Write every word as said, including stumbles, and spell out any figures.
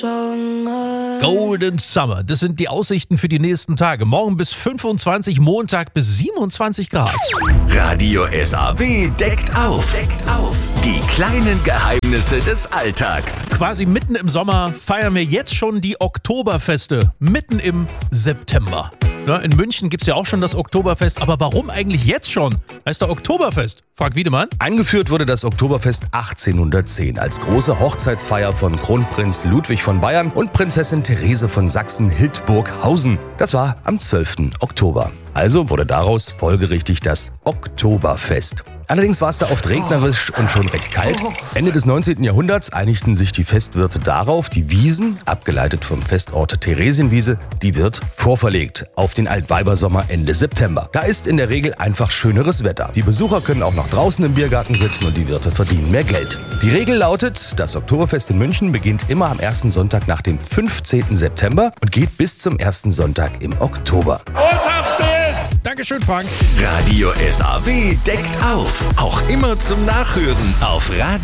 Golden Summer, das sind die Aussichten für die nächsten Tage. Morgen bis fünfundzwanzig, Montag bis siebenundzwanzig Grad. Radio S A W deckt auf. Deckt auf. Die kleinen Geheimnisse des Alltags. Quasi mitten im Sommer feiern wir jetzt schon die Oktoberfeste. Mitten im September. Ja, in München gibt es ja auch schon das Oktoberfest, aber warum eigentlich jetzt schon? Heißt der Oktoberfest? Fragt Wiedemann. Eingeführt wurde das Oktoberfest achtzehnhundertzehn als große Hochzeitsfeier von Kronprinz Ludwig von Bayern und Prinzessin Therese von Sachsen-Hildburghausen. Das war am zwölften Oktober. Also wurde daraus folgerichtig das Oktoberfest. Allerdings war es da oft regnerisch und schon recht kalt. Ende des neunzehnten Jahrhunderts einigten sich die Festwirte darauf, die Wiesn, abgeleitet vom Festort Theresienwiese, die wird vorverlegt auf den Altweibersommer Ende September. Da ist in der Regel einfach schöneres Wetter. Die Besucher können auch noch draußen im Biergarten sitzen und die Wirte verdienen mehr Geld. Die Regel lautet, das Oktoberfest in München beginnt immer am ersten Sonntag nach dem fünfzehnten September und geht bis zum ersten Sonntag im Oktober. Dankeschön, Frank. Radio S A W deckt auf. Auch immer zum Nachhören auf Radio